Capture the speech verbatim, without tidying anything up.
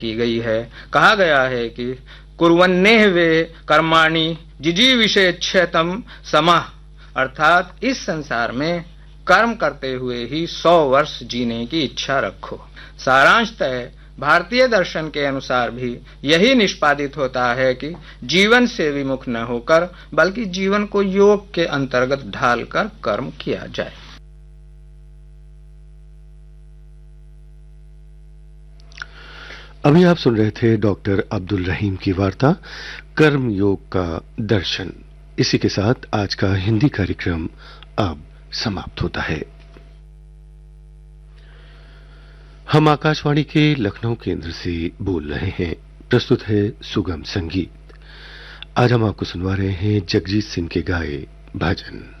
की गई है। कहा गया है कि कुर्वन्नेह वे कर्माणि जिजीविषेच्छतम समः, अर्थात इस संसार में कर्म करते हुए ही सौ वर्ष जीने की इच्छा रखो। सारांशतः भारतीय दर्शन के अनुसार भी यही निष्पादित होता है कि जीवन से विमुख न होकर बल्कि जीवन को योग के अंतर्गत ढालकर कर्म किया जाए। अभी आप सुन रहे थे डॉक्टर अब्दुल रहीम की वार्ता कर्म योग का दर्शन। इसी के साथ आज का हिंदी कार्यक्रम अब समाप्त होता है। हम आकाशवाणी के लखनऊ केंद्र से बोल रहे हैं। प्रस्तुत है सुगम संगीत। आज हम आपको सुनवा रहे हैं जगजीत सिंह के गाए भजन।